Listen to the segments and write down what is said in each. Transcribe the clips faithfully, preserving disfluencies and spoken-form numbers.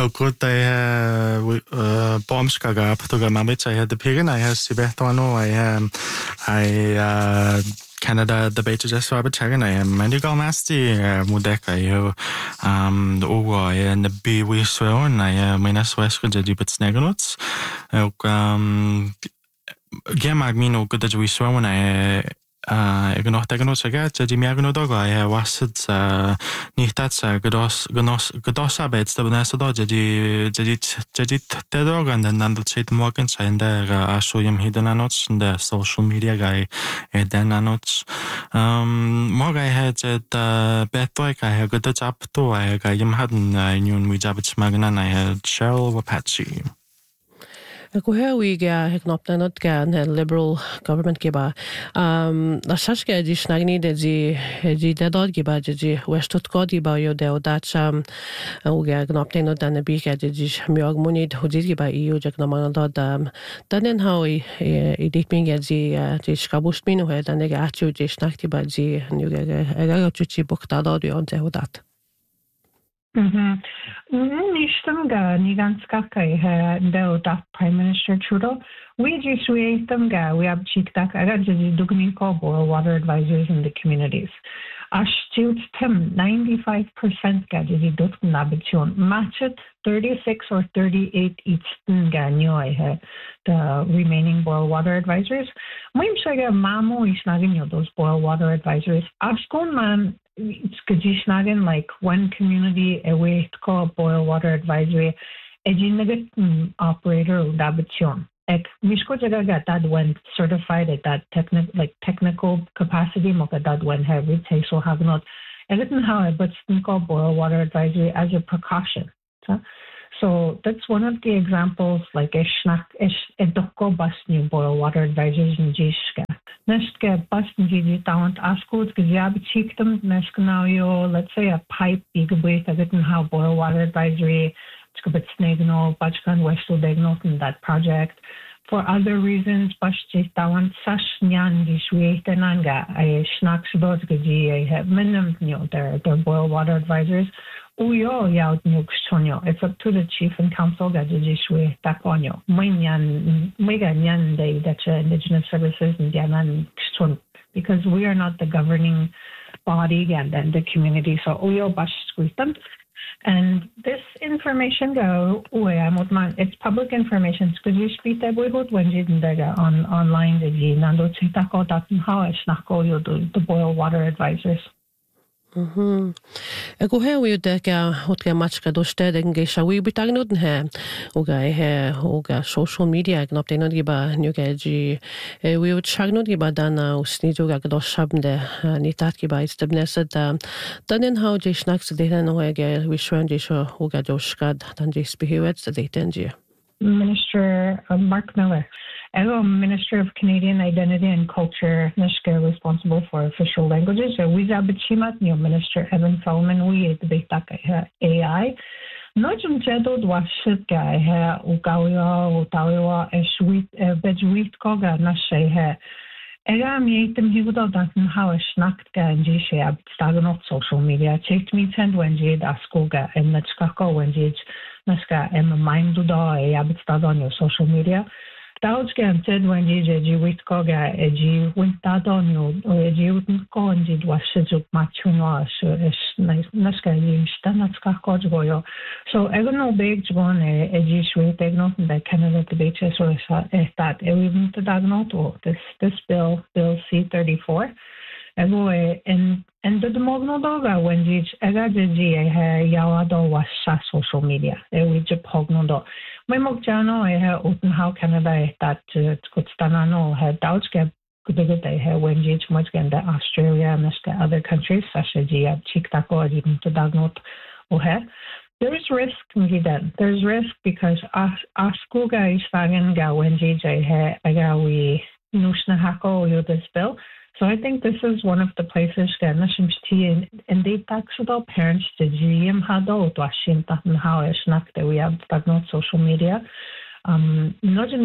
good day, uh, bombskaga, Portugal, Mamit. I had the pig and I had Sibetano. I am, I, uh, Canada debate just Robert Chagan. I am Mendigo Masti, Mudeka, you, um, the Uwa, and the B. We swear, and I am Minas West, the Dibits Neganots. Um, Gemagmino, good that we swear when I. Ag an áit ag an óige de meagan ó doga é wasad nítat godos godos abed sta bnas dá de de de de dogan den nandal chet morgan sein der ashoyam hidden anots the social media guy e den anots um more I had the betoi I had good job to I gayim hadden nyun we jabit magana I had Cheryl Wapachi. Go here we ga heknopna not ga liberal government ke ba um la shash ga di snagni de di di dad ke ba di westut ko di ba yo de odat um u ga gnopna not dan bi ga di miog monid hodit ke ba io jak na man dad dan how i i dit min ga di di skabust min ho dan ga achu di snakti ba di nu ga ga chuchi bokta dad yo de odat. Mhm. Nishtam ga niganska kai ha deo da Prime Minister Trudeau. We just we them ga we have cheek tak aga just dugni ko boil water advisors in the communities. Ashtilt tem ninety-five percent ga just dut nabitsion. Match it thirty-six or thirty-eight each ga nyoy ha the remaining boil water advisors. Mim shaga mamo is nagin those boil water advisors. Ashkon man it's Kajishnagan, like one community away to call boil water advisory, a jinagat operator Dabachon. Ek Mishko Jagaga that when certified at that technical like technical capacity, Moka that when have it takes so have not everything how but call boil water advisory as a precaution. So that's one of the examples like a schnack a doko bus new boil water advisors in Jishka. Nestke bus in Jiji talent askut gazab cheek them neskanao, let's say a pipe bigabway that didn't have boil water advisory, skabit snagno, bachkan westal dignot in that project. For other reasons, bus chase talent sash nyan dishwe tenanga, I schnack shabot gaji, I have minimum you their their boil water advisors. Uyo yaut nyuksonyo. It's up to the chief and council that jishwe takonyo. Mainyan mega nyan de that indigenous services and yanan kson because we are not the governing body and then the community. So uyo bash them. And this information go it's public information because you speak that we would when you on online the nando chitako that how it's not go you the boil water advisors. Mhm. Ego he we de ga hot ga match ga doste den ge shawi bitagnoden he o ga he o ga social media gnop den od giba nu ga ji we would shagnod giba dan usni jo ga dos shabde ni tat giba ist bnesed dan in how je snacks de no ga we shwan je sho o ga doskad dan je spihet de den je Minister uh, Mark Miller. I'm Minister of Canadian Identity and Culture, Nishka, responsible for official languages. We have new Minister Evan Solomon. We debate A I. Nojum jedo dwashit guy ha ugawa utawa eswit bedwit koga nashe ha. Ega mi item hibudo danten how a snakt ga and jishe ab stagnot social media. Checked me tend when jid askoga and natskako when jid naska em mind do a ab on your social media. Daudge and said when you wit koga a g went that on you or a g wouldn't go and did was up machuno so it's nice naska you stanatska kogoyo. So I don't know big one a g sweet not that Canada debate so is that even to diagnose or this this bill bill C thirty-four. Anyway, and and the mogno doga when you aga ji ha yawado was social media. E we just hogno do. My mogjano I ha open how Canada that could stanano ha dauge good good I ha when you much ganda Australia and other countries such as ji chiktako even to diagnose or ha. There is risk then. There's risk because our our school guys fagen ga when ji ha aga we nushna hako yo this bill. So I think this is one of the places that and and they talk about parents to G M hado to ashin and how it's not that we have that not social media. Um not in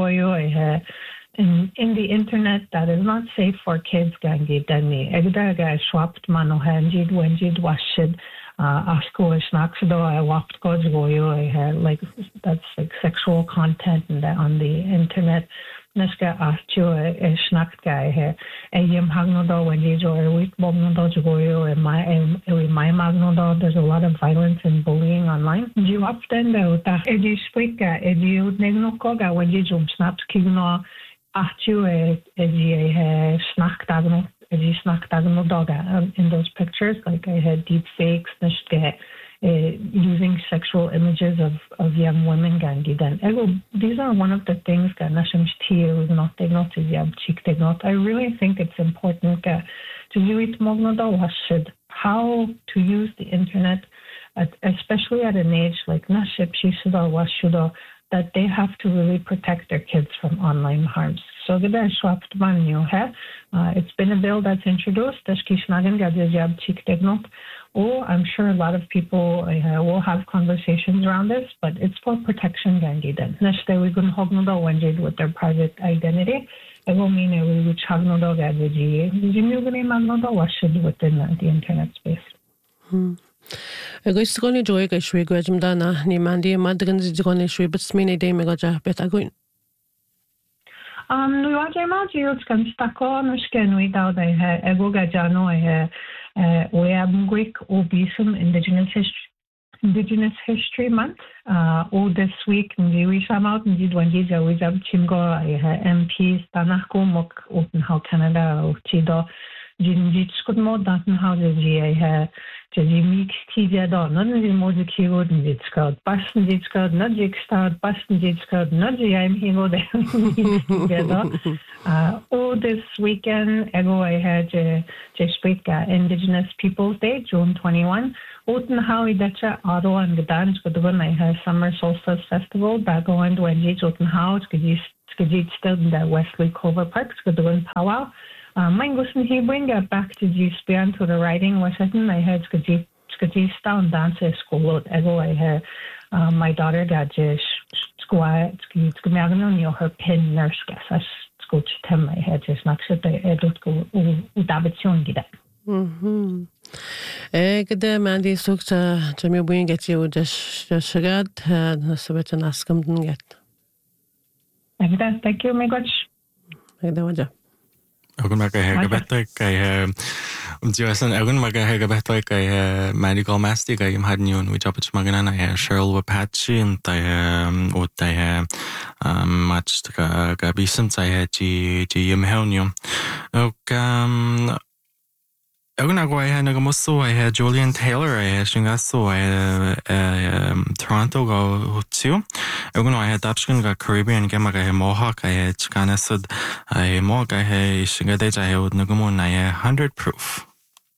in in the internet that is not safe for kids gangi dani. Egda ga swapped mano hanjid wenjid washid asko is naksdo I walked goes goyo I had like that's like sexual content and on the internet. Naska archo is snacked guy here. A yim hagnodo when you or week mognodo goyo and my my magnodo there's a lot of violence and bullying online. You often though that if you speak if you negnokoga when you jump snaps kigno archo is a snack dagno if you snack dagno dog in those pictures like I had deep fakes naska Uh, using sexual images of, of young women gangi then these are one of the things I really think it's important to use how to use the internet at, especially at an age like that they have to really protect their kids from online harms. So uh, it's been a bill that's introduced. Oh, I'm sure a lot of people uh, will have conversations around this, but it's for protection. With their private identity. It will mean we will within the internet space. Hmm. Egoistically joy gaishwe gwajmdana ni mandi madgan zigone shwe but smine day megaja betagoin. Um, nu waje ma jiuts kan stako nushken we daw they ha ego gajano I we have Greek obisum indigenous history Indigenous History Month. Uh, all this week we come out and did one day we have chimgo M Ps tanako mok utenhau Canada chido jinjit skudmo datenhau je ha je mix tidia do none of the music hero and it's called Boston it's called Nudgik start Boston it's called Nudgy I'm hero there. Uh, all this weekend ago I had je je speak Indigenous Peoples Day June twenty-first. Utenhau idacha Ottawa and Gdansk but the one I have Summer Solstice Festival that go on when you Utenhau skajit still in the Wesley Culver Park the one powwow. Uh, mine gusten he bring back to G span to the writing was I had skajit skajit down dance school ego I had uh, my daughter got just squat skajit skamagan her pin nurse gas school tem I had just not shit I don't go udabitsion gida. Mhm. Eh gde mandi sukta jami buin get you just shagad na sabet naskam get. Thank you, my gosh. Gde waja. Agun maga hega better kay um Jason agun maga hega better kay medical master kay im had new which up magana na Cheryl Apache and I what I um much ka ka bisum I ji ji im helnium. Okay. Agun agwa I had nagamoso I had Julian Taylor I had shingaso I Toronto go too. Agun I had Dutchkin ga Caribbean gamaga Mohawk I had Chicana sud I Mohawk I had shingade I had nagamo na hundred proof.